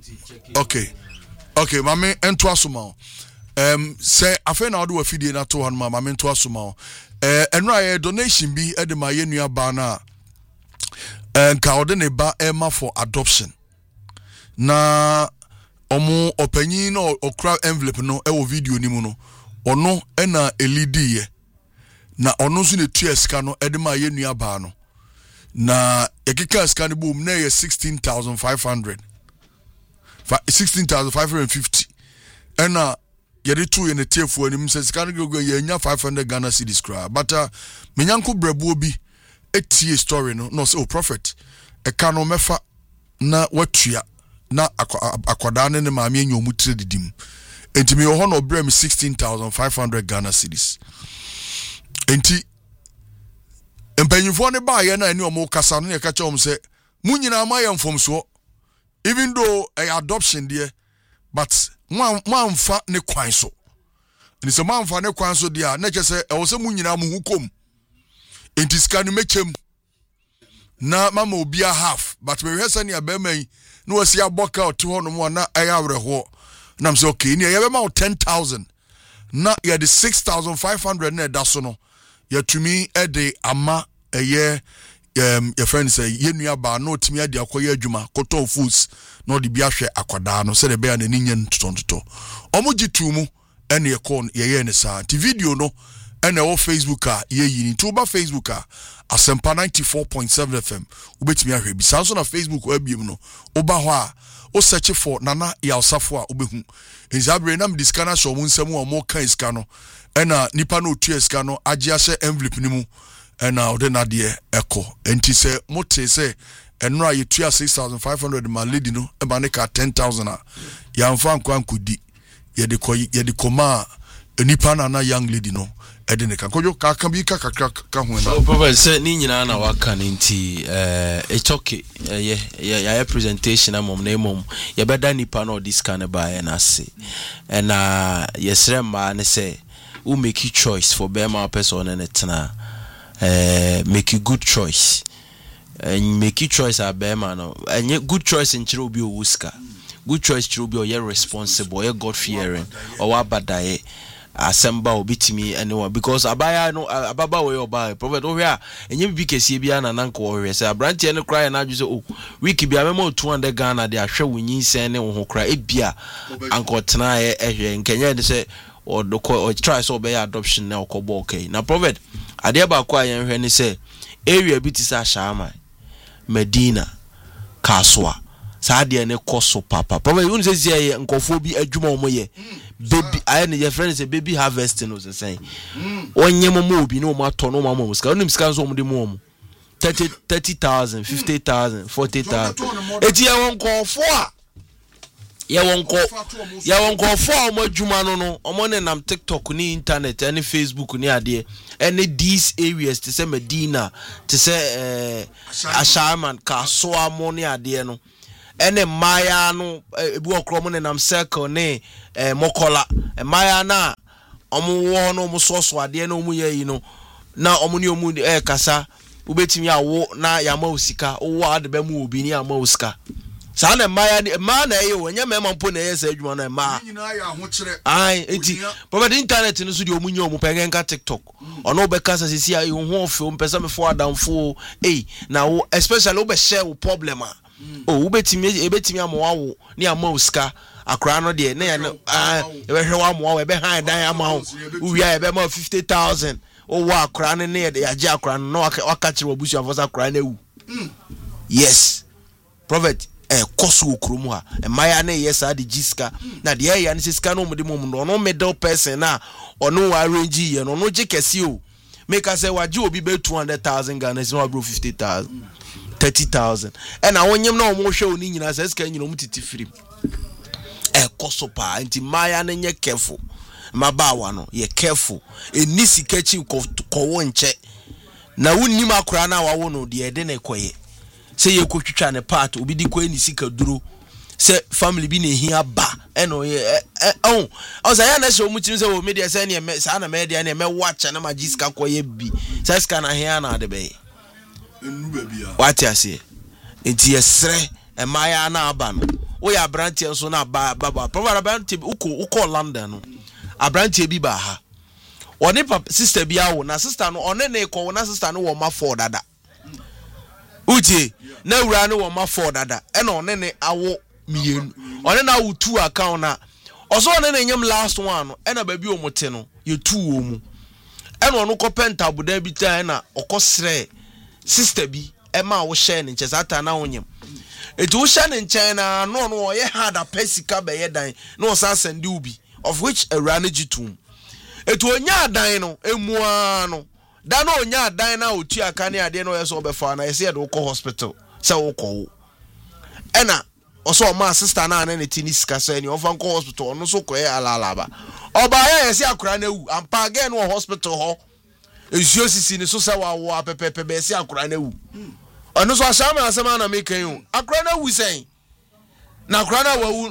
Okay, mame ento asoma. Say afa na do afidie na to han mame ento asoma. Enra donation bi e de ma ye nua ba na nka ode ne ba ema for adoption. Na omo opanyin no okra envelope no e wo video ni mu no. Ono e na elidi ye. Na ono so ne tua sika no e de ma ye nua ba no. Na ekeka sika ne boom na ye 16,500. 16,550 and yede two in the tefu and him says can go nya 500 Ghana cedis cra but menyanko brebuo bi etie story no say prophet e ka no mefa na watua na akwada ne maame enyomu tire didim enti me ho no brem 16,500 Ghana cedis enti empanyifo ne ba ye na ani omo kasa no ye ka cha say munyina ma ye mfomso. Even though a adoption there, but man fa ne kwan so. And so man fa ne kwan so there, na je say e wo se munyina mu hukom. Enti ska no mechem. Na mama obi a half, but me hwesa ne abema no wasi aboka o to ho no mo na aya wreho. Na am say okay, ne ye be ma 10,000. Na ye the 6,500 na da so no. Ye tumi e de ama eye your friend say yenua ba no timi ade akoye adwuma koto foods no de bia hwe akwada no se de be na ninyen tontoto omo gitu mu ene ye kon ye ne sa ti video no ene wo Facebook a ye yini to ba Facebook a Asempa 94.7 FM ubetimi ahwe bi sanso na Facebook abiem no oba ho a o search for Nana Yaosafo a obehu enzabre na mdiskana so mu nsem o mo kan iska no ena nipa no otu iska no age ahye envelope ni mu ena ode na de eko enti se mote se enra ye 6,500 ma lady no e ba ne ka 10,000 a ya mfa nkwan kudi ye de koma nipa na young lady no e de ne ka kojo ka kan bi ka ho na papa se ni nyina na waka nti it's okay ya presentation amom na emom ye beda nipa na this kind ba ya na se na yesre ma ne se who make you choice for bema person and etna make you good choice and make you choice abema no and good choice in chiro bi owuska good choice chiro bi o responsible o God fearing o wa badaye asemba obitimi anyone because abaya no ababa we oba prophet o hia enye bi kese bia na nanko o hwe say abrantie no cry na adu say oh week bia memo 200 Ghana de ahwe wonyin sen ne ho kra ebia anko tena ehwe nkenya de say or try so be adoption na okobo okay na prophet ade ba kwa yen hwe ni say area bi ti sa Shama Medina Kaswa sa de ne koso papa prophet you say say nkofo bi adwuma omo ye baby I ne your friend say baby harvesting no say onye mo obi no mo ato no mo muska onim ska so mo de mo 30,000 50,000 40,000 eti ya won nkofo a ya wonko for omo djuma no omo ne nam TikTok ni internet and Facebook ni ade any these areas to say Medina to say Ashaman Kaswa mo ni ade no ene maya no ebi okro mo ne nam circle ne Mokola maya na omo wo no mo soso ade na omo ye yi no na omo ni omo kasa ubetimi awo na yama osika wo ade be mu obi ni yama osika sana maya ni ma na ye wonya mema mpo na ye sa adwuma na ma nyina ya ho kire ai enti but internet no so de omunye omu pengenka TikTok ono be kasa sisi ya ho ofe mpesa me for adamfo na wo especially wo be share wo problem a ebetimi amawo ni amauska akra no de na ya e be hwe wa amawo e be han dan amawo uwia e be ma 50,000 o wa akra ne ne ya je akra no waka kire obusu afosa akra na ewu yes prophet koso okromu ha maya na yesa de jiska na de ya ne siska no mode mom no middle person na ono wa arrange ye no je kese o make us say waje obi be 200,000 Ghana so bro 50,000 30,000 and na wonyem na omo hwe oni nyina say siska nyina omtiti firim koso pa anti maya na nye careful mabawa no ye careful eni sikachi ko wonche na wonni makora na wawo no de de na ekoye say ye kwotwitwa ne part obi di kwa ni sika duro say family bi na ehia ba eno ye o say ya na se omutim say o media say ne sa na media na me watch na magiska koye bi say ska na hia na de be enu ba bia what you say enti yesre emaya na aba no we ya branch so na ba probably branch uko London no abrantie bi ba ha one papa sister bi awo na sister no one ne ko na sister no wo ma for dada utie na wura no wo ma for dada e na one ne awo mienu one na wo two account na oso one ne nyem last one no e na ba bi o mote no ye two wo mu e na ono ko penta boda bi ta na okosre sister bi e ma wo share ne nche ata na wonyem etu wo share ne nche na no no ye hard a pesika be ye dan na o sa send ubi of which a ranagitum etu onya adan no emua no da no onya adan na otu aka ne ade no yeso obefa na yese ye do ko hospital se wo ko ena oso ma sister na na tini sika so ni ofa ko hospital no so ko e alalaba oba ya yese akura na wu ampa again no hospital ho esuo sisi ni so se wa wo apepepe be yese akura na wu ono so asama asema na mekan yu akura na wu sen na akura na wawu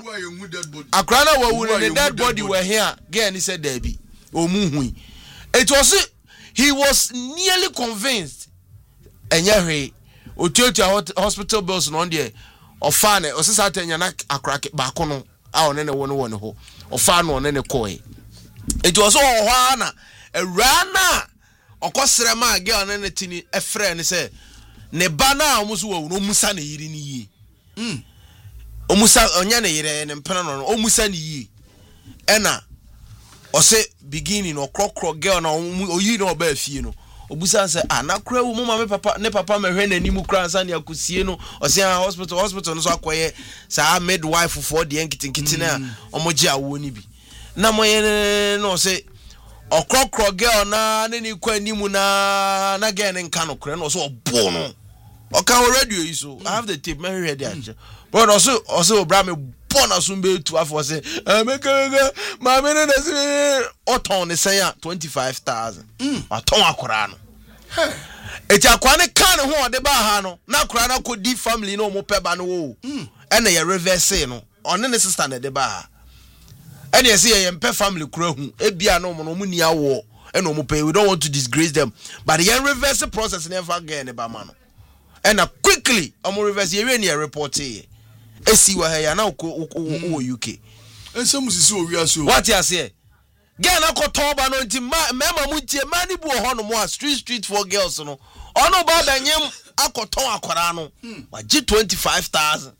ne dead body were here again he said there be omuhui it was he was nearly convinced enyehe otuotu hospital bills no there ofane osisa tanya na akura ba ko no a one ne won ho ofane one ne koi it was ho na awura na okosere ma girl ne tini efre ne say ne ba na omuso wawu no musa ne yiri ni yi omusa onya ne yire ne mpena no omusa ne yi ena ose beginning okrokro girl na oyi no ba afie no obusa say anakra wo mama me papa ne papa mehwe nanimu kra nsa ne akosie no ose hospital no so akoye sa midwife for de enkitikiti na omoji awo ni bi na moye no say okrokro girl na ne ni kwa animu na girl ne nka no kra no so obo no oka radio yi so I have the tape me ready aje but also obra me bona so be tu afo say meka ma me na say oton ne say 25,000 aton akora no eti akwa ne kan ho ode ba ha no na akora na kodi family no mo peba no wo e na ye reverse no one ne sister na de ba ha e na ye say ye mpe family kura hu e bia no mo ni awo e no mo pay we don't want to disgrace them but the reverse process never again ne ba ma no and quickly omo reverse ye ni report here esi wa ya na o UK ensem sisi o wi aso what you say girl na koton ba no nti mema mu tie mani bu ho no mo street for girls no ono ba danyem akoton akora no wa gi 25,000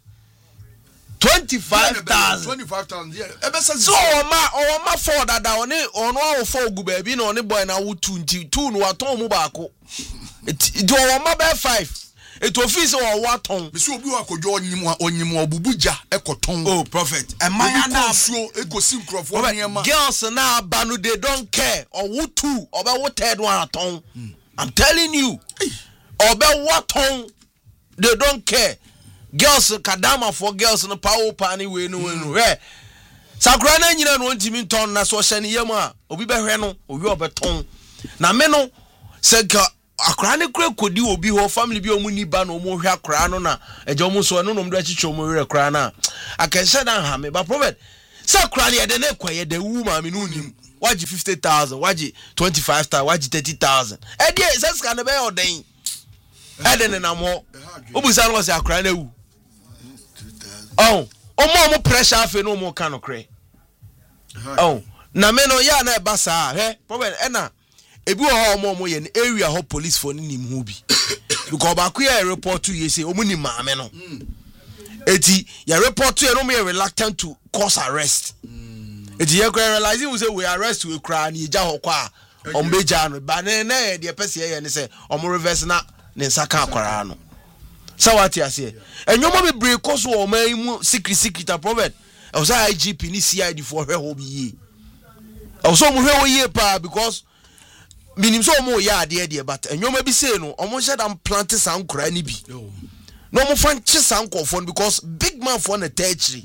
yeah ebesa so o ma for dada ono awo for gu ba bi na oni boy na wo 2 no waton mu ba ko do o ma ba 5 it office or waton me so obi wa kojo onyim obubuja ekoton oh prophet emaya na so ekosi nkrofo niema girls na banu they don't care or who two or be what third one aton I'm telling you or be waton they don't care girls kadama for girls no power pani we no sakura na nyina no ntimi ton na so hye ne yam a obi be hwe no obi obeton na me no se akra ne kura kodi obi ho family bi omuni ba no mo hwe akra no na eje omo so no do achicho mo hwe akra na akense dan ha me ba prophet sakra ne de ne kwaye de wu ma me no nim waji 50,000 waji 25,000 waji 30,000 e de seska ne be oden e de ne na mo obusa no se akra na wu oh omo pressure afi no mo kan no kre oh na me no ya na e ba sa he prophet e na ebi wo omo ye ne area ho police for ni nim hu bi because ba ku ya report to you say omo ni maame no eti ya report to you no me reluctant to cause arrest eti ya go realize we say we arrest we kra ni eja ho kwa ombeja no ba ne na de pese ye ne say omo reverse na ne nsaka akwara no sawati ase enyomo be break cause o man mu secret prophet e was IGP ni CID for hwe ho bi ye e so mo hwe ho ye pa because minim so mo ya ade but enyoma bi say no omo shed am plant sankura ni bi no mo fan chi sankofo because big man for na tertiary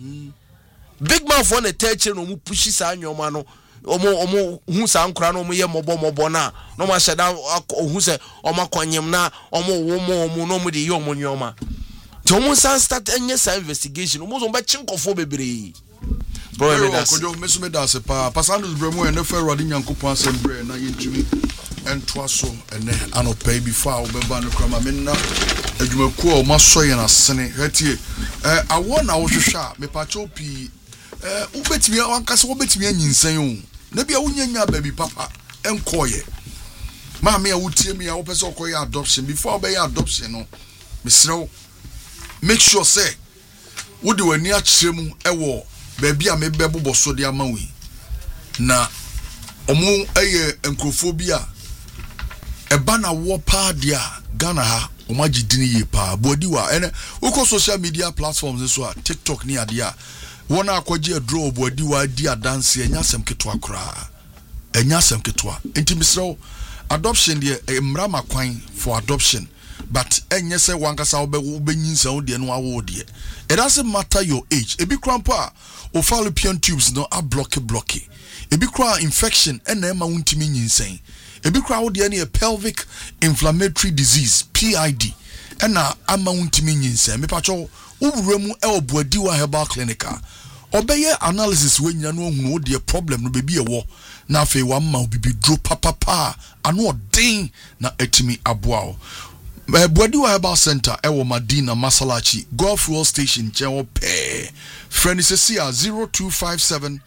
no mo push sa nyoma no omo hu sankura no mo ye mobo na no mo shed hu se omo kwanyem na omo wo no mo de ye omo nyoma to mo san start any investigation omo so ba chinkofo bebre bro me das me das pa pasando bremo e no fe rodi nyankopon asem bre na yentumi ɛntoa so ɛnɛ anɔpɛ before a wobɛba no kora ma menna adwumakuo a ɔmasɔ yɛn asene hɛtie awɔ na wohwehwɛ a mepakyɛw pii wobɛtumi wankasa wobɛtumi anyinsɛn o na bia wonyanya baabi papa ɛnkɔɔyɛ maame a wotie me a wopɛ sɛ ɔkɔyɛ adoption before wobɛyɛ adoption no mesrɛ wo make sure sɛ wode w'ani akyerɛ mu ɛwɔ baabi a mebɛbobɔ so de ama wo na ɔmo ɛyɛ nkurɔfoɔ bi a ɛba na wɔ paa deɛ a Ghana ha ɔmo agye dini yie paa bɔdi wa ɛnɛ wokɔ social media platforms so a TikTok ni adeɛ a wɔn a akɔgye aduro bɔdi wa di adanse ɛnya asɛm ketewa koraa ɛnya asɛm ketewa nti misrɛw adoption deɛ mmara makwan for adoption but ɛnyɛ sɛ wankasa wobɛnyinsa wo deɛ no awo deɛ it doesn't matter your age ebi krampa o fallopian tubes no a blocky ebi kra infection ɛna ɛma wo ntimi nyinsan ebi kra wo deɛ ne pelvic inflammatory disease PID ɛna ama wo ntimi nyinsan mepacho wo wura mu ɛwɔ Boadiwa Herbal Clinic obeye analysis we nyina no ohunu wo deɛ problem no bebi ɛwɔ na afei wa ma obibi dro papa ano odin na etimi aboa wo Boadiwa Herbal Center ewo Madina Masalachi Golf Road Station Chewo Pe friend is 0257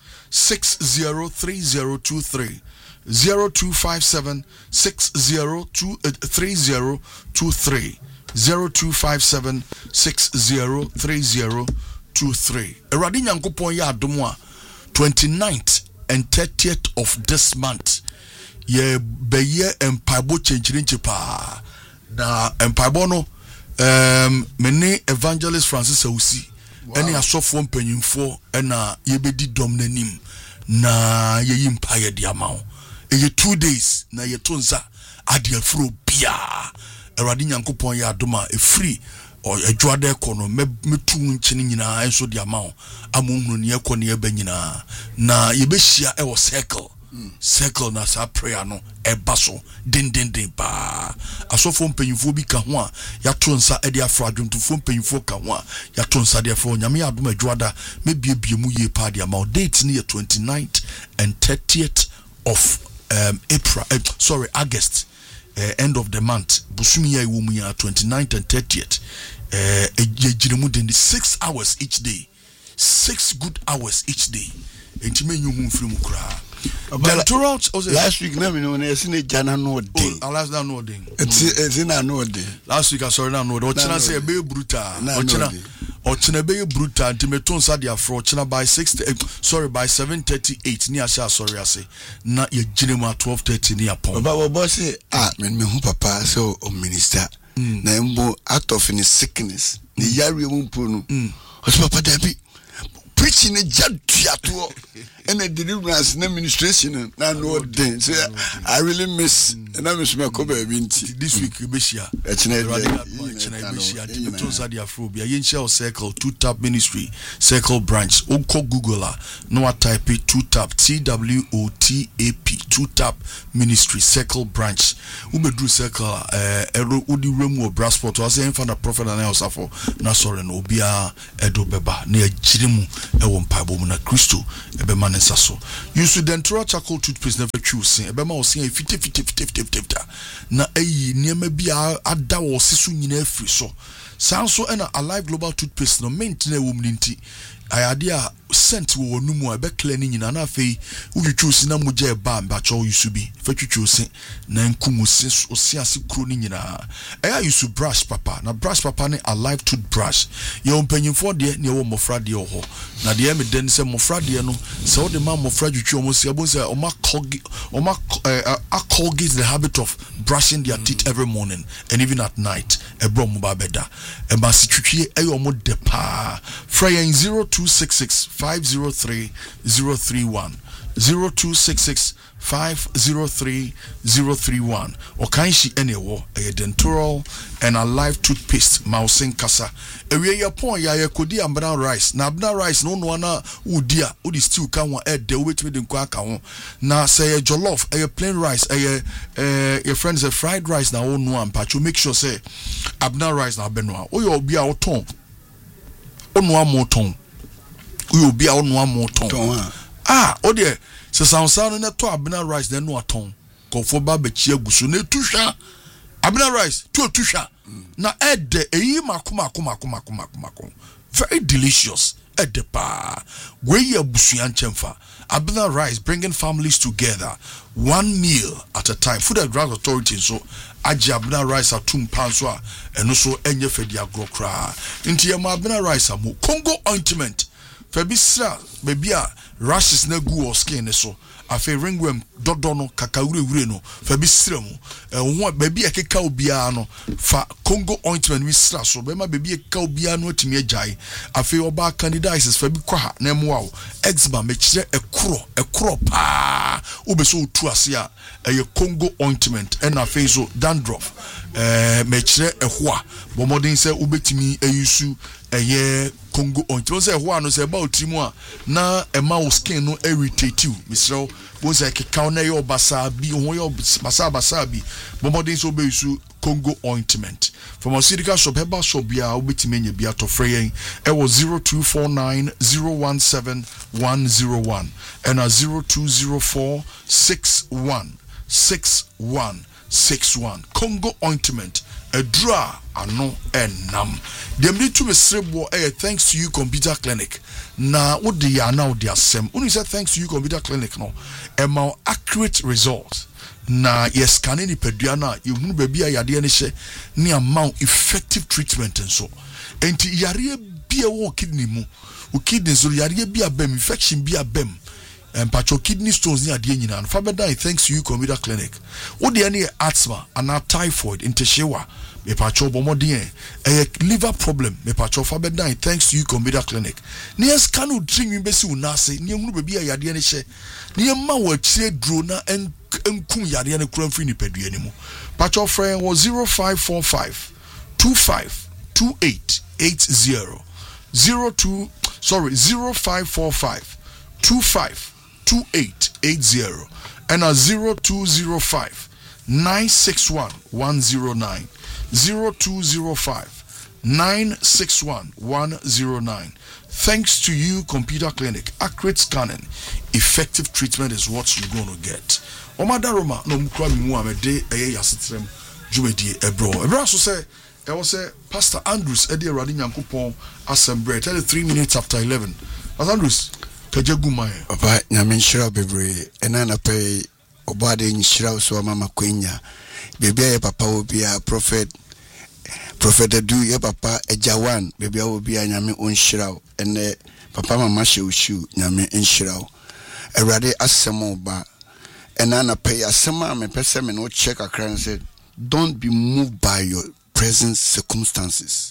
603023 0257 603023 0257 603023 Eradi Nyankopon ya adom a 29th and 30th of this month ye beye empaibo chenchirinche pa na empaibo no mene Evangelist Francis Awusi ene asofo mpanyimfo ena yebedi dom nanim na yeyi mpaye di amawo eye 2 days na ye tonza ade afro bia Eradi Nyankopon ya adoma e free o adwade ekono metu nkyene nyina enso di amawo amonhunu ne ekone eba nyina na yebehia e wo circle na sa prayer no eba so den ba asofo mpanyimfo bi ka ho a yato nsa e de afro adwomtofo mpanyimfo ka ho a yato nsa de afro nyame adom adwada mebiebie mu ye pa de amawo date ne 29th and 30th of August end of the month busumi ya iwo mu ya 29th and 30th ejiremu den 6 hours each day 6 good hours each day entime nyu hu mfiri mu kura last week na me no na sine jana no day last na no day it's na no day last week I saw na no day ochina say be brutal ochina be brutal ntime ton sa dia fro ochina by 7:38 ni asha sorry ase na ye giremu at 12:30 ni apon baba say me hu papa so o minister na mbo out of any sickness ni yare mu mpo no o papa dabi preaching a jadtuato and a deliverance and administration na no day. So I really miss and I miss my cover this week Bishia. Circle 2-Tap Ministry Circle Branch. Oko Googler no type 2-Tap TWOTAP 2-Tap Ministry Circle Branch. Ubedru Circle udi remu brasport was saying for the prophet and elsafo na sorry no bia edo beba na jirimu ewo mpaibo na Kristo ebe manesa so use Dentura charcoal toothpaste never choose ebe ma osia 50 na eyi niema bia ada wo sisu nyina afri so sanso na Alive Global toothpaste no maintain ewo mninti ayade a scent wo numu ebe clear ni nyina na afei wo choose na moja eba mbacho yusubi fa choose na nkumusi osiase kro ni nyina eya yusu brush papa na brush papa ne Alive toothbrush ye ompanyimfo de ne wo mofra de ho na de me den se mofra de no se wo de ma mofra twitwi omosi abonse oma colgate the habit of brushing their teeth every morning and even at night ebro mo ba beda e ba si twitwi eyo mo de pa fra yen 0266 503 031 0266 503 031 Okanshi enewo Dentural and Alive toothpaste Mausin Kasa ewie ya pon ya kodi abna rice na abna rice no no na udia udi stew ka ho de wetime de nko aka ho na say jollof plain rice your friends a fried rice na onu ampa to make sure say abna rice na benwa o yo bia oton onu amoton o yo bia onu amoton o de se sansa no to abna rice then no aton kofo ba be chia guso na tuhwa Abena rice tuhwa na ede eyi mako very delicious ede pa we ye abusuan chemfa Abena rice bringing families together one meal at a time. Food and Drug Authority so aji Abena rice atum panso a eno so enye fedi agro kra nti ye ma Abena rice amu Congo ointment febisra baby a rashes na gu o skin so afi ringworm dodo no kakawure no febisra mu ho baby ekeka obia no fa Congo ointment wi sra so be ma baby ekeka obia no atimi agyae afi oba candidiasis febi kwa na emwa o eczema mechire ekro pa obeso otu ase a eye Congo ointment and afi so dandruff mechire ehwo a bomodin se obetimi eyusu eye Congo ointment say ehwo no say ba otimu a na ema o skin no irritate you misro bo say keka na yo basa bi ho yo basa bi bomodin so be Congo ointment pharmaceutical shop herbal shop bia obetimi nya bia to frey e was 0249 017 101 and 0204 6161 Congo ointment Edra ano enam. Dem need to be srebo thanks to you computer clinic. Na odi ya na odi asem. Uni say thanks to you computer clinic no. Ema accurate results. Na yes kaneni pedua na yehunu baby a yade ne hye ne amount effective treatment and so. Enti yare bia wo kidney mu. O kidney so yare bia bem infection bia bem. Pacho kidney stones ni ade nyina no fa beda thanks to you computer clinic wo de any asthma and typhoid inteshewa me pacho bomodin liver problem me pacho fa beda thanks to you computer clinic ne scan o drink be si unase ne hunu be bia yade ne hye ne ma wa chire dro na enkun yade ne kura mfiri ni pedua ni mu pacho friend was 0545 252880 0545 252880 and 0205 961 109 0205 961 109. Thanks to you computer clinic, accurate scanning, effective treatment is what you're going to get. Omada Roma no mukra mi mu amede eye yasetrem jumedi ebro so say I was say Pastor Andrews Eddie Radi Nyankopon assembly 3 minutes after 11. Pastor Andrews Kajagumai. Papa, Yamin Shira Bebre, and Anna Pay, Obade in Shira, so Mama Quenya, Baby, Papa will be a prophet do your papa, a Jawan, Baby will be a Yamin on Shirao, and Papa Mama shoe, Yamin in Shirao. A radi Asamoba, and Anna Pay a summer, and person no check a crown said, don't be moved by your present circumstances.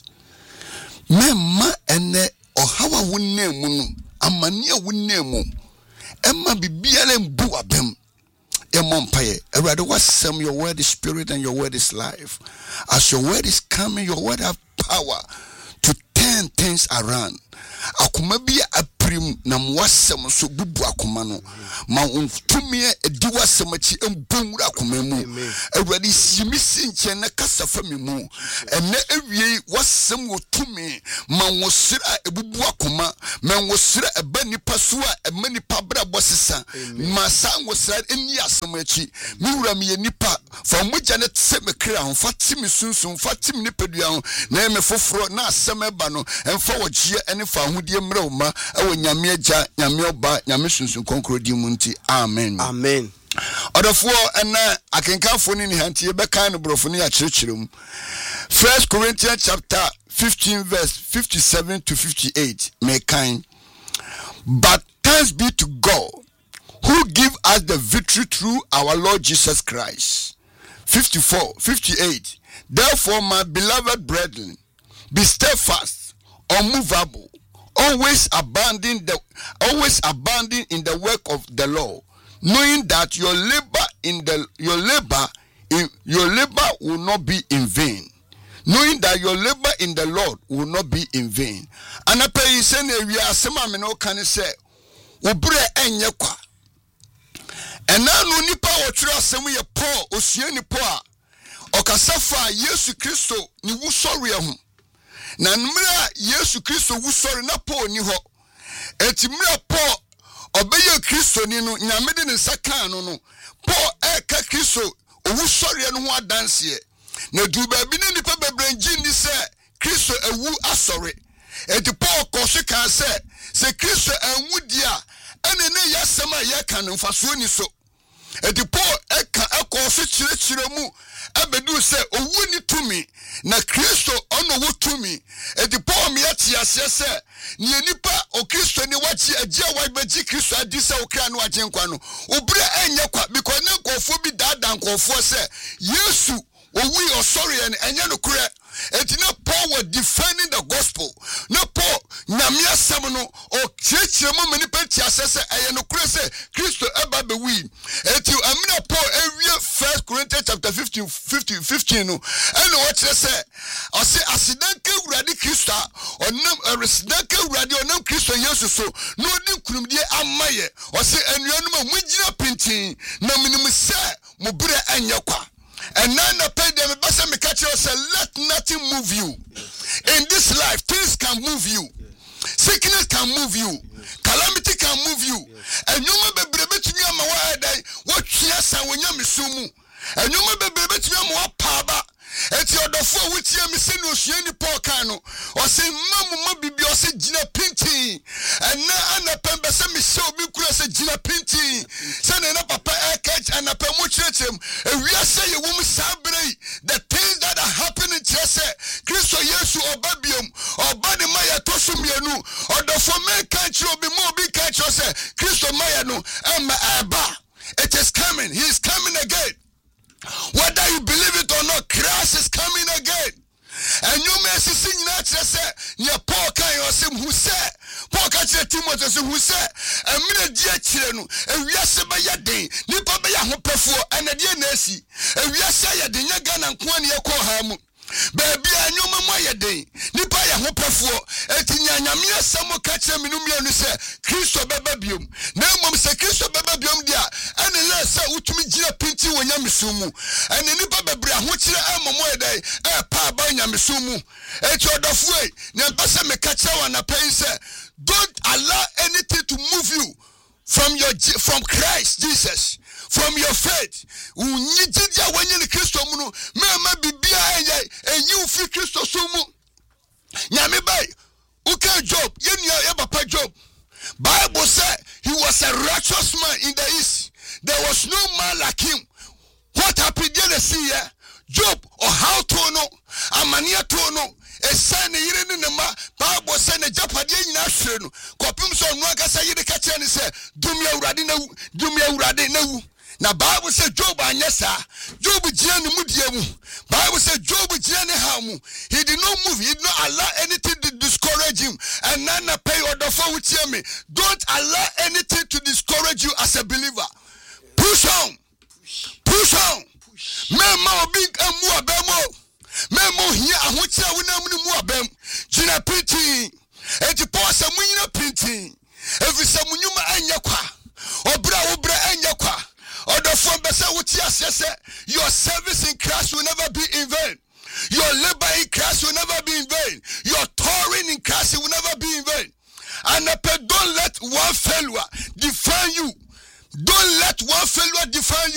Mema and or how I would name. Amania wunemu Emma bibiale mbu abem Emompaye Erade wasem your word is spirit and your word is life. As your word is coming, your word have power to turn things around. Akuma bia aprim na mwasem so bubu akuma no ma untumie edi wasem achi embumura akuma mu Erade simisi nche na kasafa mi mu ene ewie wasem wotumi ma wosira ebubu akuma ma wosira eba nipa so a ema nipa bra bosesa ma san wosira eni asem achi mi wura mi nipa fa mogya ne tse mekra ho fatimi sunsun fatimi ne pedua ho na eme foforo na asem eba no emfa wogie ene fa hodie mra uma ewo nyame agya nyame oba nyame sunsun konkrodi mu nti amen amen. Odofo ena akenkanfo ni hantie beka no brofo ni akyerkyerem 1 Corinthians chapter 15 verse 57 to 58 mekan. But thanks be to God who give us the victory through our Lord Jesus Christ. 58 Therefore my beloved brethren, be steadfast, unmovable, always abounding in the work of the Lord, knowing that your labor will not be in vain. Knowing that your labor in the Lord will not be in vain. And I pay you say we are some no can say ubre enye kwa. And now no nipa otra asem ye Paul osua ni Paul okasafa Yesu Kristo ni wusori ho. Na mra Yesu Kristo wusori na Paul ni ho. Eti mra Paul obeye Kristo ni no nyame de ne saka no Paul eka Kristo owu sɔre no ho adanse na du baabi ne nipa bebrenji ni sɛ Kristo ewu asɔre enti Paul kɔhwe kan sɛ Kristo anwu dia ene ne yasɛm a yɛka no mfaso ni so enti Paul eka akɔhwe kyerɛkyerɛ mu abedu sɛ owu ni tumi na Kristo ɔno wo tumi enti Paul me yɛte ase sɛ ne nipa o Kristo ni wachi agye wa beji Kristo adi sɛ okra no agye nkwa no obre enye kwa because ne nkɔfo bi dada nkɔfo sɛ Yesu owu ɔsɔre en enye no korɛ enti na Paul was defending the gospel na Paul nyame asɛm no o kyerɛkyerɛ mu mani pa ti ase sɛ ɛyɛ no korɛ sɛ Kristo eba be wi enti amina Paul ewie 1 Corinthians chapter 15 no ɛna wɔkyerɛ sɛ ɔse asidanka wurade Kristo ɔnam asidanka wurade ɔnam Kristo Yesu so no odi nkunumdie amaye ɔse anuanum a mugyina pintin na minim sɛ mo bere anyɛ kwa. And then the pay them me catch you say let nothing move you. In this life, things can move you. Sickness can move you. Calamity can move you. And you may be able to me what yes and when you misumu. And you may be able to me what paba. Eti odofo wuti am se no hie ni Paul kan no o se mamu bibi o se gina pinti and na anapembe se me se obi kura se gina pinti se na papa catch anapem mu chirechim ewia se ye wum sabrei the things that are happening chese Kristo Yesu obabiom oba de maya to so mienu odofo me kan chi obi mo obi kan chi se Kristo maya no eba it is coming, he is coming again. Whether you believe it or not, Christ is coming again. And you may see say, near Paul can you say who said, Paul can say Timothy who said, and me dear children, and we are by your day, Nipa by your perfor, and a dear Nessie, and we are saying the Yagan and Kwani Kohamu. Baby, I know my day. Nipa ya ho pefo etinya nyame asem kache minumia no se Kristo bebabiom na mom se Kristo bebabiom dia ene le se utumi gina pinti wo nyamesumu ene nipa bebre ho kire amomo edai pa ba nyamesumu eti odofo e ne mpase me kache wa na pen se don't allow anything to move you from Christ Jesus, from your faith. Unyidia wenye ni Kristo munu mema bibia enye enyi fi Kristo sumu nyame bai uke Job ye papa Job Bible said he was a righteous man in the east. There was no man like him. What happened there they see here? Job or how to know amania to know a son yire ni ma Bible say na japade nyina hwere no kopim so no aka say yire ka che ni say dumia urade na wu na Bible say Job anyesa Job gina ni mudie mu Bible say Job gina ni ha mu he did not move, he did not allow anything to discourage him and nana pay order for with me. Don't allow anything to discourage you as a believer. Push on mema obi amu abemo memo hia ahochi a wonam ni mu abem gina printing enti Paul say munyina printing every samunyuma anya kwa obra anya kwa odofo bese wuti asese your service in Christ will never be in vain. Your labor in Christ will never be in vain. Your touring in Christ will never be in vain. And don't let one failure define you. Don't let one failure define you.